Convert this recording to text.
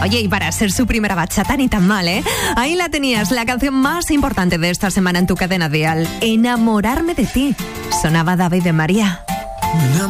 Oye, y para ser su primera bachata ni tan mal, ¿eh? Ahí la tenías, la canción más importante de esta semana en tu cadena dial. Enamorarme de ti. Sonaba David de María.